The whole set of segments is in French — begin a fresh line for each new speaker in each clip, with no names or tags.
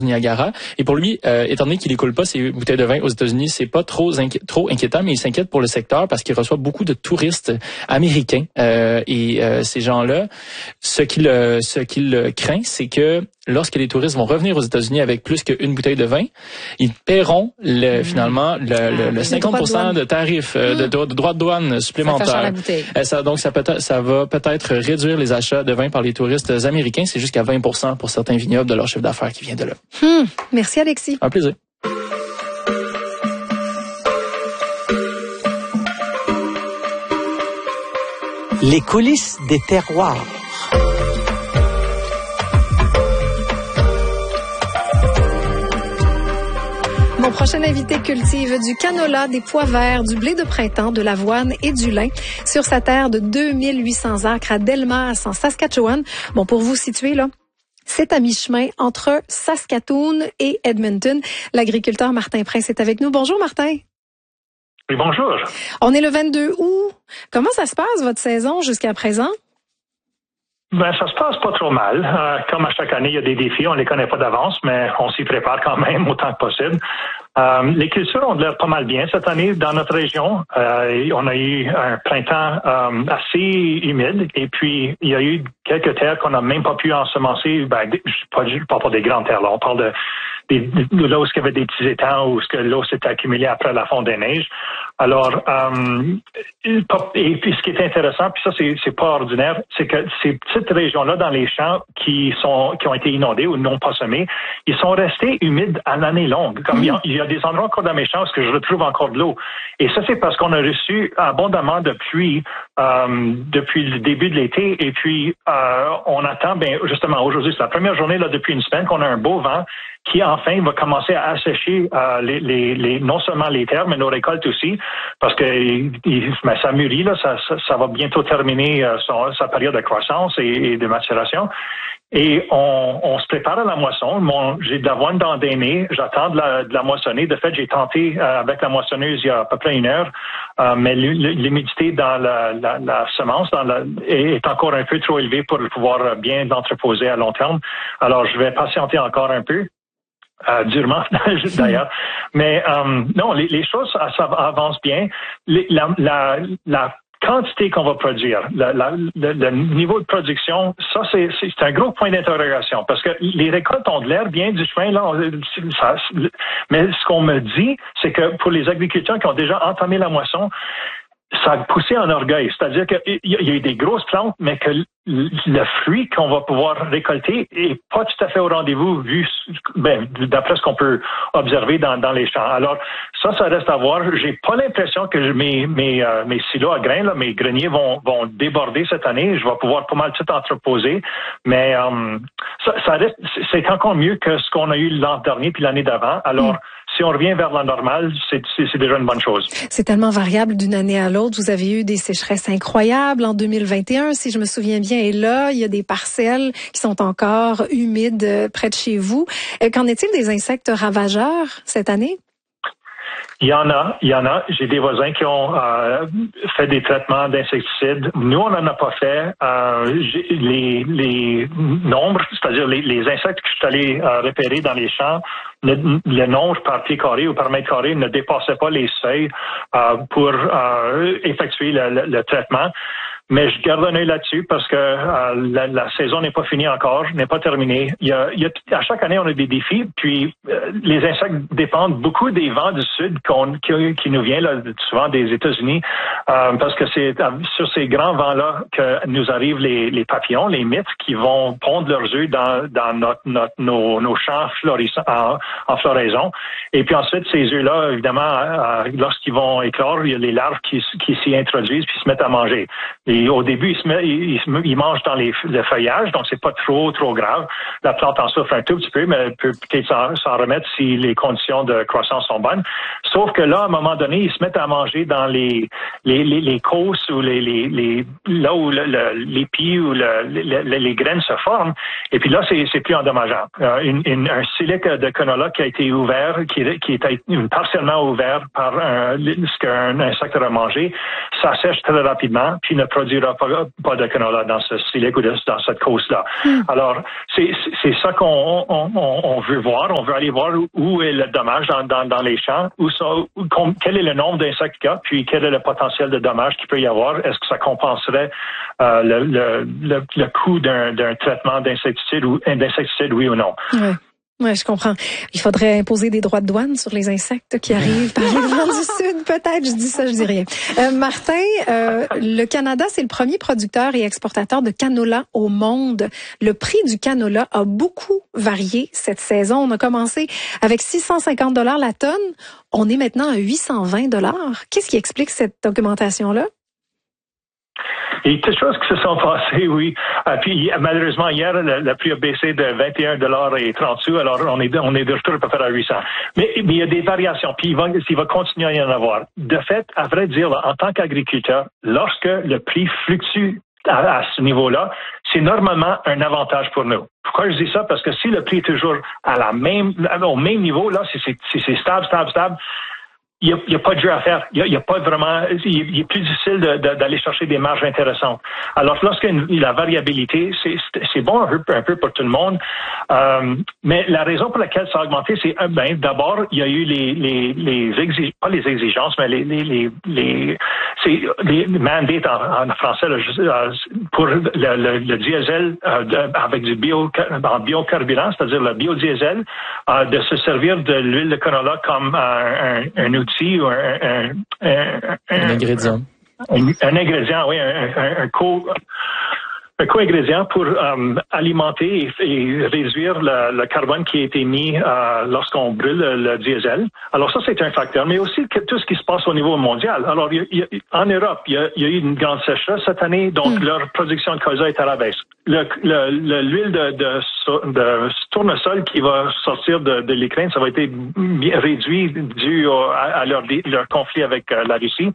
Niagara. Et pour lui, étant donné qu'il écoule pas ses bouteilles de vin aux États-Unis, c'est pas trop inquiétant, mais il s'inquiète pour le secteur parce qu'il reçoit beaucoup de touristes américains. Ces gens-là, ce qu'il craint, c'est que lorsque les touristes vont revenir aux États-Unis avec plus qu'une bouteille de vin, ils paieront finalement le 50% de tarifs de droits de douane supplémentaires. Ça va peut-être réduire les achats de vin par les touristes américains. C'est jusqu'à 20% pour certains vignobles de leur chiffre d'affaires qui vient de là.
Merci Alexis.
Un plaisir.
Les coulisses des terroirs.
Mon prochain invité cultive du canola, des pois verts, du blé de printemps, de l'avoine et du lin sur sa terre de 2800 acres à Delmas, en Saskatchewan. Bon, pour vous situer, là, c'est à mi-chemin entre Saskatoon et Edmonton. L'agriculteur Martin Prince est avec nous. Bonjour, Martin.
Oui, bonjour.
On est le 22 août. Comment ça se passe, votre saison, jusqu'à présent?
Ben, ça se passe pas trop mal. Comme à chaque année, il y a des défis. On les connaît pas d'avance, mais on s'y prépare quand même autant que possible. Les cultures ont l'air pas mal bien cette année dans notre région. On a eu un printemps assez humide et puis il y a eu quelques terres qu'on n'a même pas pu ensemencer. Je parle pas des grandes terres, là. On parle de là où il y avait des petits étangs, où l'eau s'est accumulée après la fonte des neiges. Alors, et puis ce qui est intéressant, puis ça c'est pas ordinaire, c'est que ces petites régions-là dans les champs qui ont été inondées ou non pas semées, ils sont restés humides à l'année longue. Comme il y a des endroits encore dans mes champs où je retrouve encore de l'eau. Et ça, c'est parce qu'on a reçu abondamment de pluie depuis le début de l'été. Et puis, on attend, justement, aujourd'hui, c'est la première journée là depuis une semaine qu'on a un beau vent qui enfin va commencer à assécher non seulement les terres, mais nos récoltes aussi, parce que ça mûrit, là, ça va bientôt terminer sa période de croissance et de maturation. Et on se prépare à la moisson. J'ai de l'avoine dans des nez, j'attends de la moissonner. De fait, j'ai tenté avec la moissonneuse il y a à peu près 1 heure, mais l'humidité dans la semence est encore un peu trop élevée pour pouvoir bien l'entreposer à long terme. Alors, je vais patienter encore un peu. Durement d'ailleurs, mais non, les choses ça avance bien. La quantité qu'on va produire, le niveau de production, ça c'est un gros point d'interrogation parce que les récoltes ont de l'air bien du chemin là. Mais ce qu'on me dit, c'est que pour les agriculteurs qui ont déjà entamé la moisson, ça a poussé en orgueil. C'est-à-dire qu'il y a eu des grosses plantes, mais que le fruit qu'on va pouvoir récolter est pas tout à fait au rendez-vous d'après ce qu'on peut observer dans les champs. Alors, ça reste à voir. J'ai pas l'impression que mes silos à grains, là, mes greniers vont déborder cette année. Je vais pouvoir pas mal tout entreposer. Mais, ça reste, c'est encore mieux que ce qu'on a eu l'an dernier puis l'année d'avant. Alors, si on revient vers la normale, c'est déjà une bonne chose.
C'est tellement variable d'une année à l'autre. Vous avez eu des sécheresses incroyables en 2021, si je me souviens bien. Et là, il y a des parcelles qui sont encore humides près de chez vous. Qu'en est-il des insectes ravageurs cette année?
Il y en a. J'ai des voisins qui ont fait des traitements d'insecticides. Nous, on n'en a pas fait. Les nombres, c'est-à-dire les insectes que je suis allé repérer dans les champs, le nombre par pied carré ou par mètre carré ne dépassait pas les seuils pour effectuer le traitement. Mais je garde un œil là-dessus parce que la saison n'est pas finie encore, n'est pas terminée. À chaque année, on a des défis. Puis les insectes dépendent beaucoup des vents du sud qui nous viennent là, souvent des États-Unis, parce que c'est sur ces grands vents-là que nous arrivent les papillons, les mites, qui vont pondre leurs œufs dans nos champs en floraison. Et puis ensuite, ces œufs-là, évidemment, lorsqu'ils vont éclore, il y a les larves qui s'y introduisent puis se mettent à manger. Et au début, ils mangent dans le feuillage, donc c'est pas trop grave. La plante en souffre un tout petit peu, mais elle peut peut-être s'en remettre permettre si les conditions de croissance sont bonnes. Sauf que là, à un moment donné, ils se mettent à manger dans les causses ou là où l'épi ou les graines se forment. Et puis là, c'est plus endommageable. Un silic de canola qui a été ouvert, qui est partiellement ouvert par ce qu'un insecte a mangé, ça sèche très rapidement, puis ne produira pas de canola dans ce silic ou dans cette cause-là. Alors, c'est ça qu'on veut voir. On veut aller voir où est le dommage dans les champs, quel est le nombre d'insectes qu'il y a, puis quel est le potentiel de dommage qu'il peut y avoir. Est-ce que ça compenserait le coût d'un traitement d'insecticide oui ou non?
Oui. Oui, je comprends. Il faudrait imposer des droits de douane sur les insectes qui arrivent par les vents du Sud. Peut-être, je dis ça, je dis rien. Martin, le Canada, c'est le premier producteur et exportateur de canola au monde. Le prix du canola a beaucoup varié cette saison. On a commencé avec 650 $ la tonne. On est maintenant à 820 $. Qu'est-ce qui explique cette augmentation-là?
Il y a des choses qui se sont passées, oui. Puis malheureusement, hier, le prix a baissé de 21 $ et 30 sous. Alors, on est de retour à peu près à 800. Mais il y a des variations. Puis il va continuer à y en avoir. De fait, à vrai dire, là, en tant qu'agriculteur, lorsque le prix fluctue à ce niveau-là, c'est normalement un avantage pour nous. Pourquoi je dis ça? Parce que si le prix est toujours au même niveau, là, si c'est stable, il y a pas de jeu à faire. Il y a pas vraiment, il est plus difficile d'aller chercher des marges intéressantes. Alors, lorsqu'il y a la variabilité, c'est bon un peu pour tout le monde. Mais la raison pour laquelle ça a augmenté, c'est, d'abord, il y a eu pas les exigences, mais les mandates en français, pour le diesel, avec en biocarburant, c'est-à-dire le biodiesel, de se servir de l'huile de canola comme un outil ou un
ingrédient.
Un ingrédient, oui, un co-ingrédient pour alimenter et réduire le carbone qui est émis lorsqu'on brûle le diesel. Alors ça, c'est un facteur, mais aussi tout ce qui se passe au niveau mondial. Alors, en Europe, il y a eu une grande sécheresse cette année, donc leur production de colza est à la baisse. L'huile de tournesol qui va sortir de l'Ukraine, ça va être réduit dû à leur conflit avec la Russie.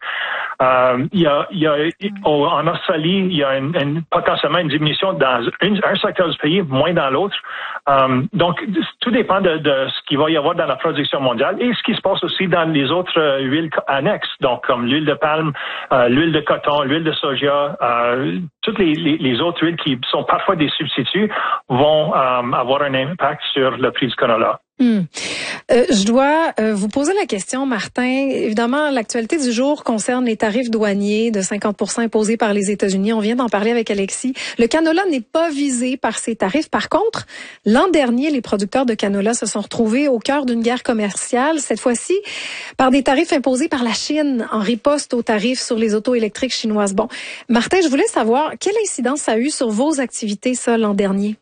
En Australie, il y a potentiellement une diminution dans un secteur du pays, moins dans l'autre. Donc, tout dépend de ce qu'il va y avoir dans la production mondiale et ce qui se passe aussi dans les autres huiles annexes, donc comme l'huile de palme, l'huile de coton, l'huile de soja, toutes les autres huiles qui sont parfois des substituts vont avoir un impact sur le prix du canola.
Je dois vous poser la question, Martin. Évidemment, l'actualité du jour concerne les tarifs douaniers de 50% imposés par les États-Unis. On vient d'en parler avec Alexis. Le canola n'est pas visé par ces tarifs. Par contre, l'an dernier, les producteurs de canola se sont retrouvés au cœur d'une guerre commerciale, cette fois-ci par des tarifs imposés par la Chine en riposte aux tarifs sur les autos électriques chinoises. Bon, Martin, je voulais savoir quelle incidence ça a eu sur vos activités, ça, l'an dernier?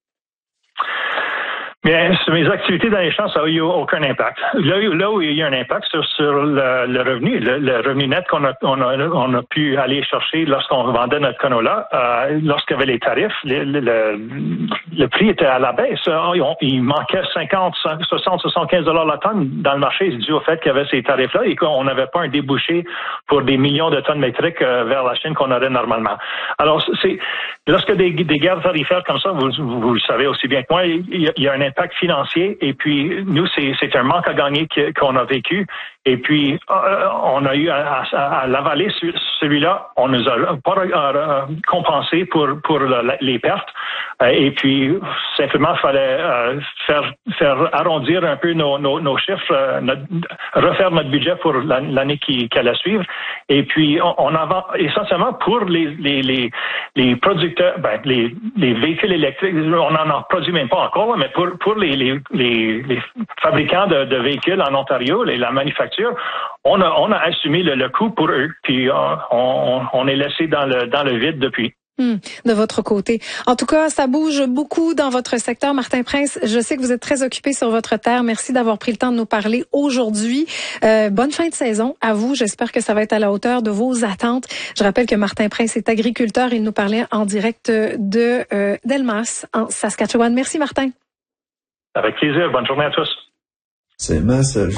Bien, sur mes activités dans les champs, ça n'a eu aucun impact. Là où il y a eu un impact, c'est sur le revenu, le revenu net qu'on a pu aller chercher lorsqu'on vendait notre canola. Lorsqu'il y avait les tarifs, le prix était à la baisse. Il manquait 50, 60, 75 $ la tonne dans le marché dû au fait qu'il y avait ces tarifs-là et qu'on n'avait pas un débouché pour des millions de tonnes métriques vers la Chine qu'on aurait normalement. Alors, lorsque des guerres tarifaires comme ça, vous le savez aussi bien que moi, il y a un impact financier et puis nous c'est un manque à gagner qu'on a vécu et puis on a eu à l'avaler celui-là, on nous a pas compensé pour les pertes et puis simplement fallait faire arrondir un peu nos chiffres, refaire notre budget pour l'année qui allait suivre et puis on avance essentiellement pour les producteurs, les véhicules électriques, on n'en produit même pas encore, mais pour les fabricants de véhicules en Ontario, la manufacture, on a assumé le coût pour eux, puis on est laissé dans le vide depuis.
De votre côté. En tout cas, ça bouge beaucoup dans votre secteur. Martin Prince, je sais que vous êtes très occupé sur votre terre. Merci d'avoir pris le temps de nous parler aujourd'hui. Bonne fin de saison à vous. J'espère que ça va être à la hauteur de vos attentes. Je rappelle que Martin Prince est agriculteur. Il nous parlait en direct de Delmas, en Saskatchewan. Merci, Martin.
Avec plaisir. Bonne journée à tous.
C'est ma seule